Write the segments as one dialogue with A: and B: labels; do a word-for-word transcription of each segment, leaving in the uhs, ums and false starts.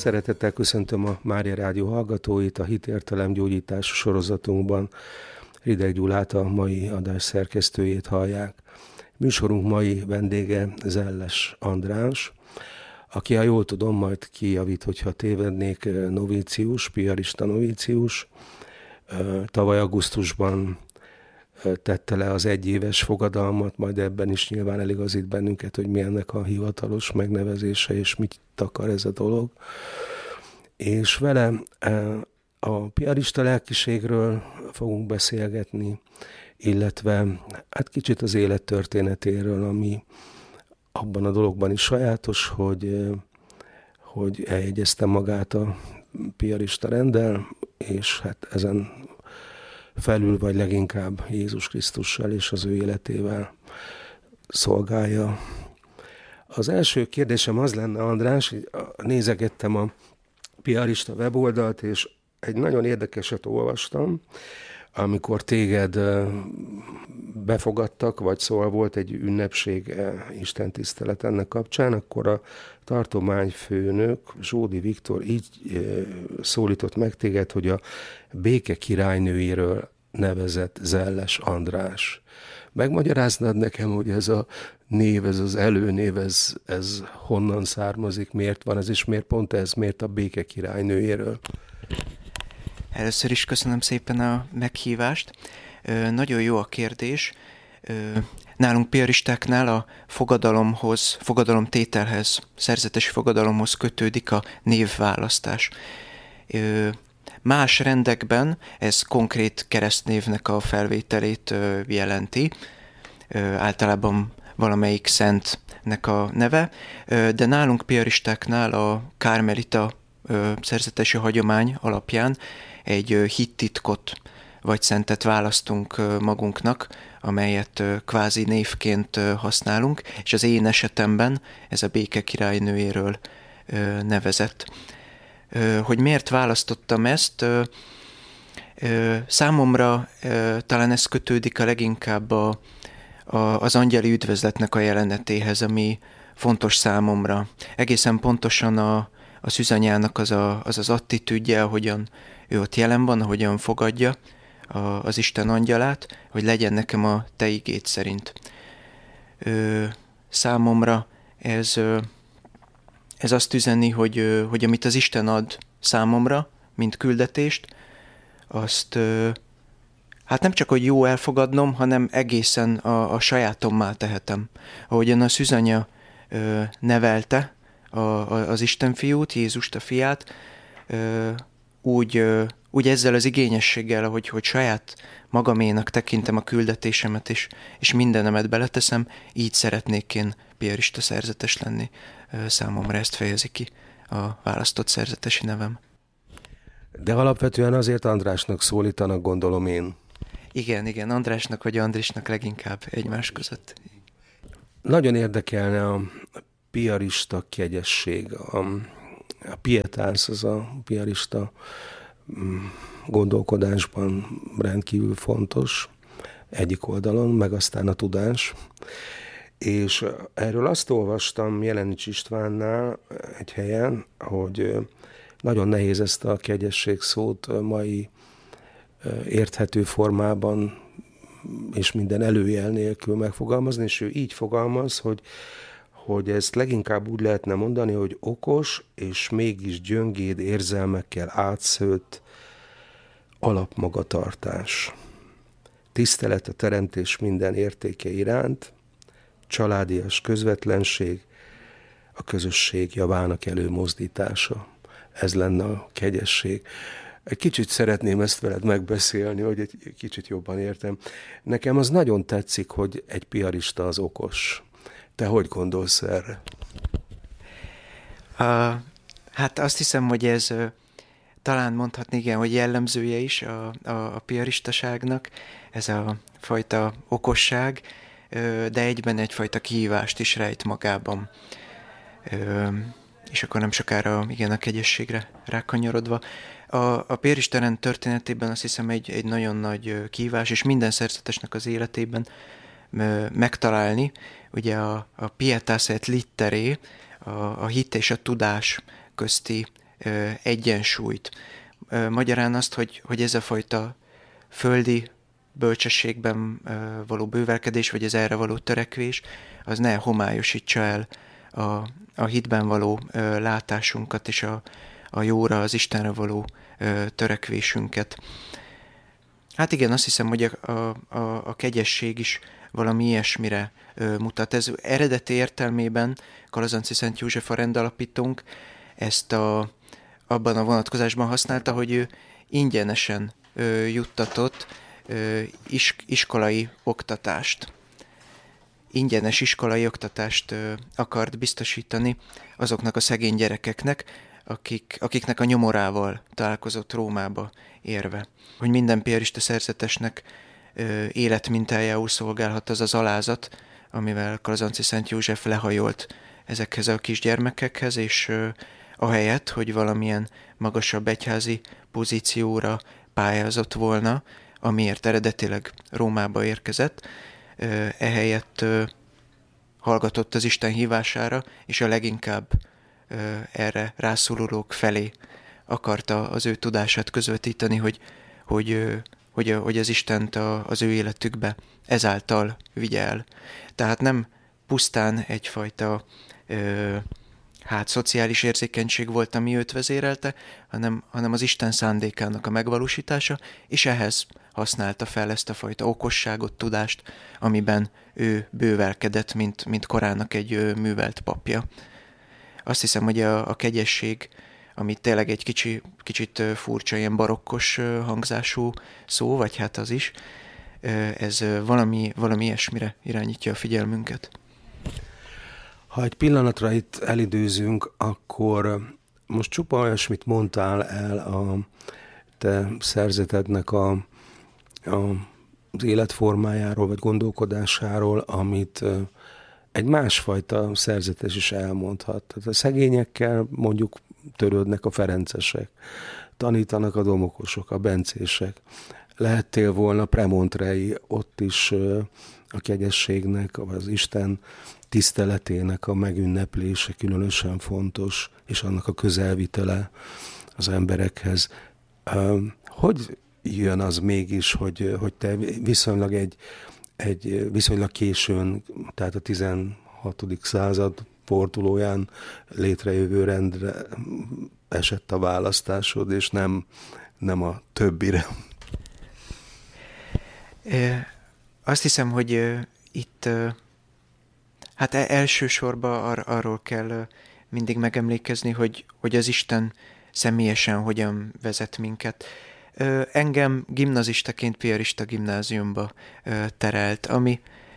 A: Szeretettel köszöntöm a Mária Rádió hallgatóit, a Hitértelem gyógyítás sorozatunkban. Rideg Gyulát, a mai adás szerkesztőjét hallják. Műsorunk mai vendége Zelles András, aki, ha jól tudom, majd kijavít, hogyha tévednék, novícius, piarista novícius. Tavaly augusztusban tette le az egyéves fogadalmat, majd ebben is nyilván eligazít bennünket, hogy mi ennek a hivatalos megnevezése, és mit akar ez a dolog. És vele a piarista lelkiségről fogunk beszélgetni, illetve hát kicsit az élettörténetéről, ami abban a dologban is sajátos, hogy, hogy eljegyezte magát a piarista renddel, és hát ezen felül vagy leginkább Jézus Krisztussal és az ő életével szolgálja. Az első kérdésem az lenne, András, nézegettem a piarista weboldalt, és egy nagyon érdekeset olvastam, amikor téged befogadtak, vagy szóval volt egy ünnepség, istentisztelet ennek kapcsán, akkor a tartományfőnök, Zsódi Viktor így szólított meg téged, hogy a béke királynőjéről nevezett Zelles András. Megmagyaráznád nekem, hogy ez a név, ez az előnév, ez, ez honnan származik, miért van ez, és miért pont ez, miért a béke királynőjéről?
B: Először is köszönöm szépen a meghívást. Ö, nagyon jó a kérdés. Ö, nálunk piaristáknál a fogadalomhoz, fogadalomtételhez, szerzetesi fogadalomhoz kötődik a névválasztás. Ö, más rendekben ez konkrét keresztnévnek a felvételét ö, jelenti. Ö, általában valamelyik szentnek a neve, ö, de nálunk piaristáknál a kármelita ö, szerzetesi hagyomány alapján egy hittitkot vagy szentet választunk magunknak, amelyet kvázi névként használunk, és az én esetemben ez a béke királynőjéről nevezett. Hogy miért választottam ezt? Számomra talán ez kötődik a leginkább a, a, az angyali üdvözletnek a jelenetéhez, ami fontos számomra. Egészen pontosan a, a szűzanyának az, a, az az attitűdje, ahogyan ő ott jelen van, ahogyan fogadja a, az Isten angyalát, hogy legyen nekem a te igéd szerint. Ö, számomra ez, ez azt üzeni, hogy, hogy amit az Isten ad számomra, mint küldetést, azt hát nem csak, hogy jó elfogadnom, hanem egészen a, a sajátommá tehetem. Ahogyan a szűzanya nevelte a, a, az Isten fiút, Jézust a fiát, Úgy, úgy ezzel az igényességgel, hogy, hogy saját magaménak tekintem a küldetésemet, és, és mindenemet beleteszem, így szeretnék én piarista szerzetes lenni. Számomra ezt fejezi ki a választott szerzetesi nevem.
A: De alapvetően azért Andrásnak szólítanak, gondolom én.
B: Igen, igen, Andrásnak vagy Andrisnak leginkább egymás között.
A: Nagyon érdekelne a piarista kegyesség, a A pietász, az a piarista gondolkodásban rendkívül fontos egyik oldalon, meg aztán a tudás. És erről azt olvastam Jelenics Istvánnál egy helyen, hogy nagyon nehéz ezt a kegyesség szót mai érthető formában és minden előjel nélkül megfogalmazni, és ő így fogalmaz, hogy hogy ezt leginkább úgy lehetne mondani, hogy okos és mégis gyöngéd érzelmekkel átszőtt alapmagatartás. Tisztelet a teremtés minden értéke iránt, családias közvetlenség, a közösség javának előmozdítása. Ez lenne a kegyesség. Egy kicsit szeretném ezt veled megbeszélni, hogy egy kicsit jobban értem. Nekem az nagyon tetszik, hogy egy piarista az okos. Te hogy gondolsz erre?
B: Uh, hát azt hiszem, hogy ez uh, talán mondhatni, igen, hogy jellemzője is a, a, a piaristaságnak, ez a fajta okosság, uh, de egyben egyfajta kihívást is rejt magában. Uh, és akkor nem sokára, igen, a kegyességre rákanyarodva. A, a piarista rend történetében azt hiszem egy, egy nagyon nagy kihívás, és minden szerzetesnek az életében uh, megtalálni, ugye a, a pietas et littere, a, a hit és a tudás közti egyensúlyt. Magyarán azt, hogy, hogy ez a fajta földi bölcsességben való bővelkedés, vagy az erre való törekvés, az ne homályosítsa el a, a hitben való látásunkat, és a, a jóra, az Istenre való törekvésünket. Hát igen, azt hiszem, hogy a, a, a kegyesség is valami ilyesmire mutat. Ez eredeti értelmében Kalazanci Szent József a rendalapítónk ezt a, abban a vonatkozásban használta, hogy ő ingyenesen juttatott is, iskolai oktatást. Ingyenes iskolai oktatást akart biztosítani azoknak a szegény gyerekeknek, akik, akiknek a nyomorával találkozott Rómába érve. Hogy minden piarista szerzetesnek életmintájául szolgálhat az az alázat, amivel Kalazanci Szent József lehajolt ezekhez a kisgyermekekhez, és ahelyett, hogy valamilyen magasabb egyházi pozícióra pályázott volna, amiért eredetileg Rómába érkezett, ehelyett hallgatott az Isten hívására, és a leginkább erre rászorulók felé akarta az ő tudását közvetíteni, hogy, hogy, hogy, hogy az Istent az ő életükbe ezáltal vigye el. Tehát nem pusztán egyfajta hát szociális érzékenység volt, ami őt vezérelte, hanem, hanem az Isten szándékának a megvalósítása, és ehhez használta fel ezt a fajta okosságot, tudást, amiben ő bővelkedett, mint, mint korának egy művelt papja. Azt hiszem, hogy a, a kegyesség, ami tényleg egy kicsi, kicsit furcsa, ilyen barokkos hangzású szó, vagy hát az is, ez valami, valami ilyesmire irányítja a figyelmünket.
A: Ha egy pillanatra itt elidőzünk, akkor most csupa olyasmit mondtál el a te szerzetednek a, a, az életformájáról, vagy gondolkodásáról, amit egy másfajta szerzetes is elmondhat. Tehát a szegényekkel mondjuk törődnek a ferencesek, tanítanak a domokosok, a bencések. Lehettél volna premontrei, ott is a kegyességnek, az Isten tiszteletének a megünneplése különösen fontos, és annak a közelvitele az emberekhez. Hogy jön az mégis, hogy, hogy te viszonylag egy, egy viszonylag későn, tehát a tizenhatodik század fordulóján létrejövő rendre esett a választásod, és nem, nem a többire?
B: Azt hiszem, hogy itt hát elsősorban ar- arról kell mindig megemlékezni, hogy, hogy az Isten személyesen hogyan vezet minket. Engem gimnazistaként piarista gimnáziumba terelt, ami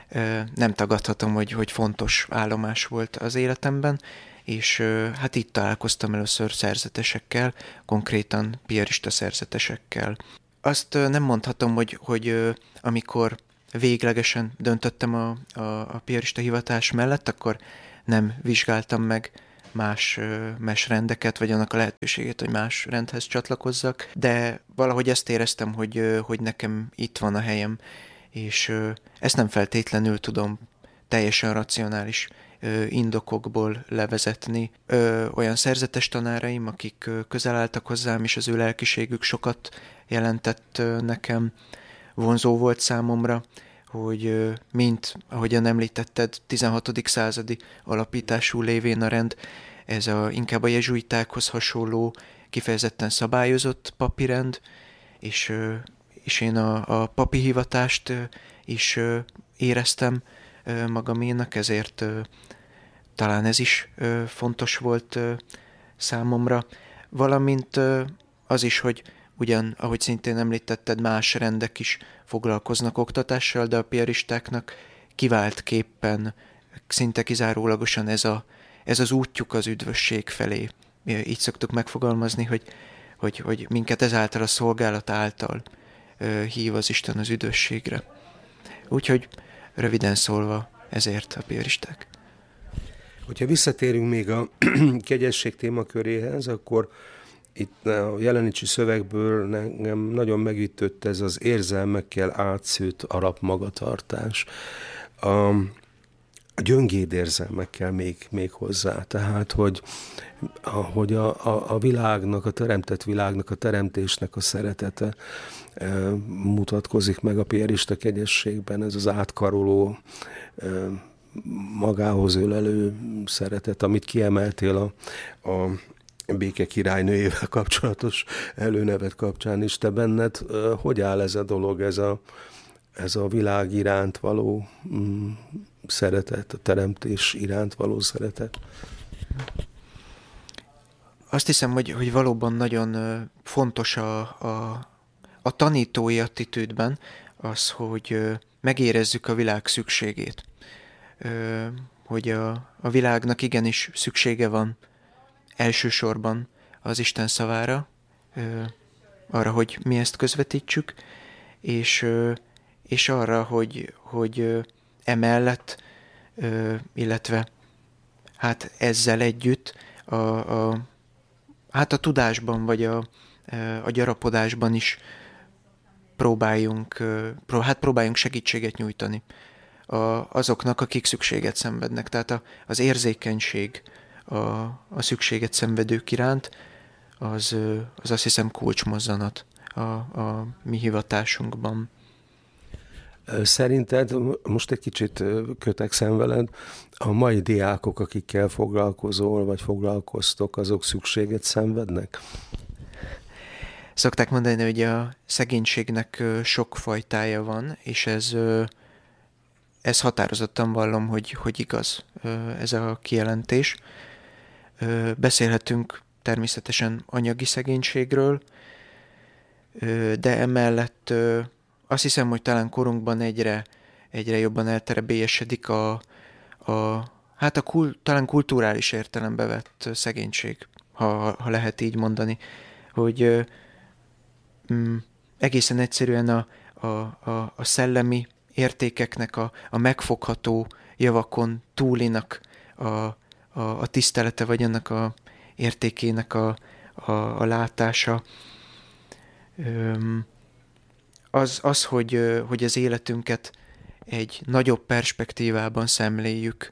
B: nem tagadhatom, hogy, hogy fontos állomás volt az életemben, és hát itt találkoztam először szerzetesekkel, konkrétan piarista szerzetesekkel. Azt nem mondhatom, hogy, hogy amikor véglegesen döntöttem a, a, a piarista hivatás mellett, akkor nem vizsgáltam meg más mesrendeket, vagy annak a lehetőségét, hogy más rendhez csatlakozzak, de valahogy ezt éreztem, hogy, hogy nekem itt van a helyem, és ezt nem feltétlenül tudom teljesen racionális indokokból levezetni. Olyan szerzetes tanáraim, akik közel álltak hozzám, és az ő lelkiségük sokat jelentett nekem, vonzó volt számomra, hogy mint, ahogyan említetted, tizenhatodik századi alapítású lévén a rend, ez a, inkább a jezsuitákhoz hasonló, kifejezetten szabályozott papirend, és, és én a, a papi hivatást is éreztem magaménak, ezért talán ez is fontos volt számomra, valamint az is, hogy ugyan, ahogy szintén említetted, más rendek is foglalkoznak oktatással, de a piaristáknak kiváltképpen, szinte kizárólagosan ez, a, ez az útjuk az üdvösség felé. Így szoktuk megfogalmazni, hogy, hogy, hogy minket ezáltal a szolgálat által hív az Isten az üdvösségre. Úgyhogy röviden szólva ezért a piaristák.
A: Hogyha visszatérünk még a kegyesség témaköréhez, akkor itt a jelenicsi szövegből engem nagyon megütött ez az érzelmekkel átszőtt arab magatartás. A, a gyöngéd érzelmekkel még, még hozzá. Tehát, hogy, hogy a, a, a világnak, a teremtett világnak, a teremtésnek a szeretete e, mutatkozik meg a piarista kegyességben, ez az átkaroló, e, magához ölelő szeretet, amit kiemeltél a, a béke királynőjével kapcsolatos előnevet kapcsán is. Te benned hogy áll ez a dolog, ez a, ez a világ iránt való mm, szeretet, a teremtés iránt való szeretet?
B: Azt hiszem, hogy, hogy valóban nagyon fontos a, a, a tanítói attitűdben az, hogy megérezzük a világ szükségét. Hogy a, a világnak igenis szüksége van elsősorban az Isten szavára, arra, hogy mi ezt közvetítsük, és, és arra, hogy, hogy emellett, illetve hát ezzel együtt a, a, hát a tudásban vagy a, a gyarapodásban is próbáljunk, pró, hát próbáljunk segítséget nyújtani a, azoknak, akik szükséget szenvednek. Tehát a, az érzékenység a, a szükséget szenvedők iránt, az, az azt hiszem kulcsmozzanat a, a mi hivatásunkban.
A: Szerinted, most egy kicsit kötekszem veled, a mai diákok, akikkel foglalkozol, vagy foglalkoztok, azok szükséget szenvednek?
B: Szokták mondani, hogy a szegénységnek sok fajtája van, és ez, ez határozottan vallom, hogy, hogy igaz ez a kijelentés. Beszélhetünk természetesen anyagi szegénységről, de emellett azt hiszem, hogy talán korunkban egyre, egyre jobban elterebélyesedik a, a, hát a kul, talán kulturális értelembe vett szegénység, ha, ha lehet így mondani, hogy mm, egészen egyszerűen a, a, a, a szellemi értékeknek a, a megfogható javakon túlinak a, a, a tisztelete, vagy annak a értékének a, a, a látása. Öm, Az, az hogy, hogy az életünket egy nagyobb perspektívában szemléljük,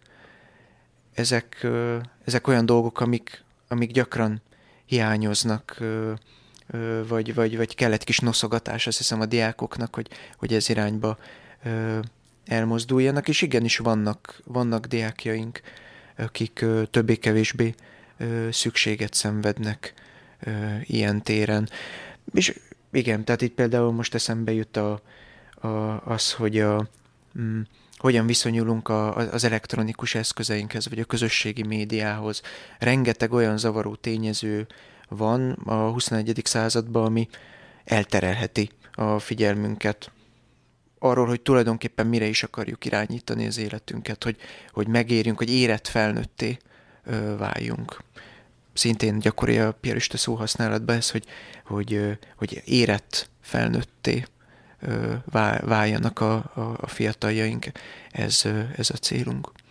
B: ezek, ezek olyan dolgok, amik, amik gyakran hiányoznak, vagy, vagy, vagy kell egy kis noszogatás, azt hiszem a diákoknak, hogy, hogy ez irányba elmozduljanak, és igenis vannak, vannak diákjaink, akik többé-kevésbé szükséget szenvednek ilyen téren. És igen, tehát itt például most eszembe jut a, a, az, hogy a, mm, hogyan viszonyulunk a, az elektronikus eszközeinkhez, vagy a közösségi médiához. Rengeteg olyan zavaró tényező van a huszonegyedik században, ami elterelheti a figyelmünket arról, hogy tulajdonképpen mire is akarjuk irányítani az életünket, hogy, hogy megérjünk, hogy érett felnőtté ö, váljunk. Szintén gyakori a piarista szóhasználatban ez, hogy, hogy, hogy érett felnőtté váljanak a, a, a fiataljaink. Ez, ez a célunk.